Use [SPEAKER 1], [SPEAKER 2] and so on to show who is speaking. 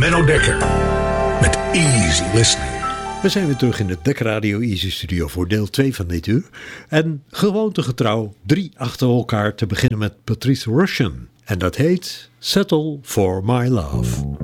[SPEAKER 1] Menno Dekker met Easy Listening.
[SPEAKER 2] We zijn weer terug in de Dekker Radio Easy Studio voor deel 2 van dit uur. En gewoontegetrouw 3 achter elkaar te beginnen met Patrice Rushen. En dat heet Settle for My Love.